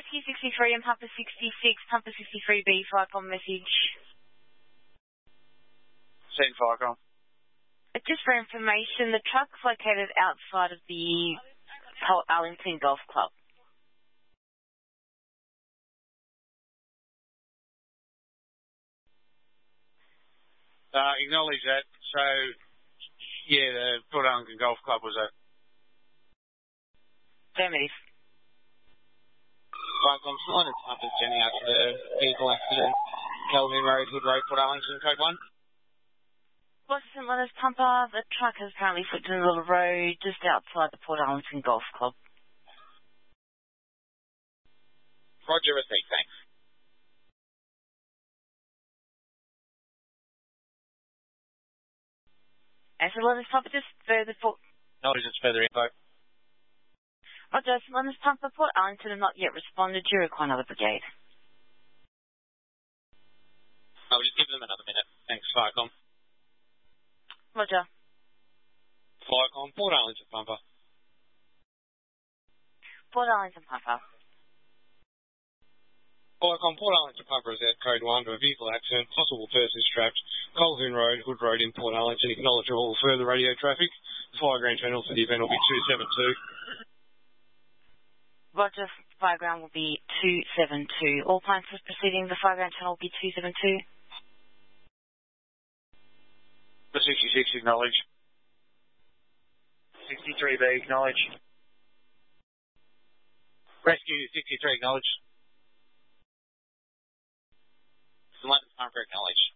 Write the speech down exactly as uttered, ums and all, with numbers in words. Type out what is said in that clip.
Rescue sixty-three and Pumper sixty-six, Pumper sixty-three B, Firecom message. Send Firecom. Just for information, the truck's located outside of the Port Arlington Golf Club. Uh, acknowledge that. So, yeah, the Port Arlington Golf Club was a... Affirmative. Firecom, line of Pumper sending out to the vehicle accident. Calvin Road, Hood Road, Port Arlington, code one. Boston Letters Pumper, the truck has apparently flipped in the middle of the road just outside the Port Arlington Golf Club. Roger, receipt, thanks. As the Letters Pumper, just further for... Knowledge it's further info. Roger, Letters Pumper, Port Arlington have not yet responded. Do you require another brigade? I'll just give them another minute. Thanks, Firecom. Roger. Firecom, Port Arlington Pumper. Port Arlington Pumper. Firecom, Port Arlington Pumper is at code one to a vehicle accident. Possible person strapped. Colquhoun Road, Hood Road in Port Arlington. Acknowledge all further radio traffic. The fire ground channel for the event will be two seven two. Roger, fire ground will be two seven two. All plans for proceeding, the fire ground channel will be two seven two. The sixty-six, acknowledge. sixty-three B, acknowledge. Rescue sixty-three, acknowledge. Select Pumper, acknowledge.